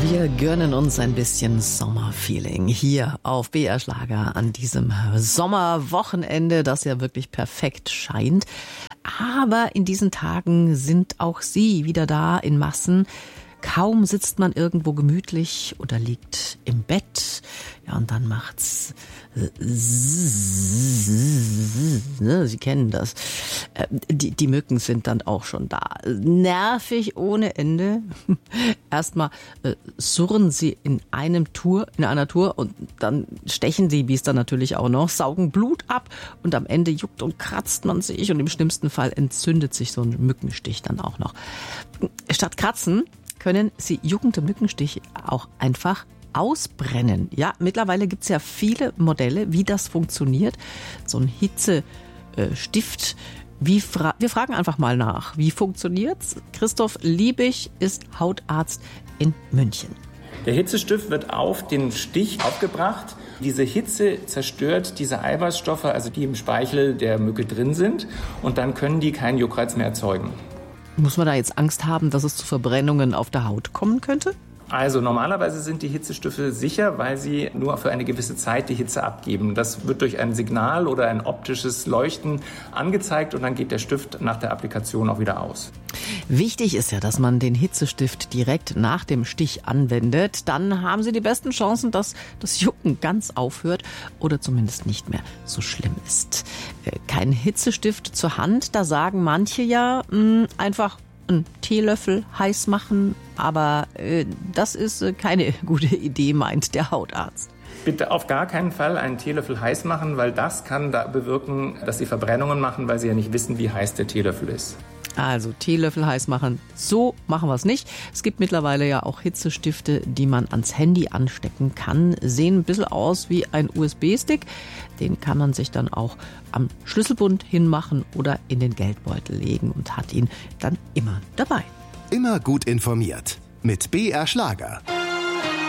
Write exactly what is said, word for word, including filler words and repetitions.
Wir gönnen uns ein bisschen Sommerfeeling hier auf B R Schlager an diesem Sommerwochenende, das ja wirklich perfekt scheint. Aber in diesen Tagen sind auch Sie wieder da in Massen. Kaum sitzt man irgendwo gemütlich oder liegt im Bett. Ja, und dann macht's. Sie kennen das. Die, die Mücken sind dann auch schon da. Nervig ohne Ende. Erstmal äh, surren sie in einem Tour, in einer Tour und dann stechen die Biester natürlich auch noch, saugen Blut ab und am Ende juckt und kratzt man sich und im schlimmsten Fall entzündet sich so ein Mückenstich dann auch noch. Statt kratzen können sie juckende Mückenstiche auch einfach ausbrennen. Ja, mittlerweile gibt's ja viele Modelle, wie das funktioniert. So ein Hitzestift. Wie fra- Wir fragen einfach mal nach, wie funktioniert's? Christoph Liebig ist Hautarzt in München. Der Hitzestift wird auf den Stich aufgebracht. Diese Hitze zerstört diese Eiweißstoffe, also die im Speichel der Mücke drin sind. Und dann können die keinen Juckreiz mehr erzeugen. Muss man da jetzt Angst haben, dass es zu Verbrennungen auf der Haut kommen könnte? Also normalerweise sind die Hitzestifte sicher, weil sie nur für eine gewisse Zeit die Hitze abgeben. Das wird durch ein Signal oder ein optisches Leuchten angezeigt und dann geht der Stift nach der Applikation auch wieder aus. Wichtig ist ja, dass man den Hitzestift direkt nach dem Stich anwendet. Dann haben Sie die besten Chancen, dass das Jucken ganz aufhört oder zumindest nicht mehr so schlimm ist. Kein Hitzestift zur Hand, da sagen manche ja mh, einfach einen Teelöffel heiß machen, aber äh, das ist äh, keine gute Idee, meint der Hautarzt. Bitte auf gar keinen Fall einen Teelöffel heiß machen, weil das kann da bewirken, dass Sie Verbrennungen machen, weil Sie ja nicht wissen, wie heiß der Teelöffel ist. Also Teelöffel heiß machen, so machen wir es nicht. Es gibt mittlerweile ja auch Hitzestifte, die man ans Handy anstecken kann. Sehen ein bisschen aus wie ein U S B-Stick. Den kann man sich dann auch am Schlüsselbund hinmachen oder in den Geldbeutel legen und hat ihn dann immer dabei. Immer gut informiert mit B R Schlager.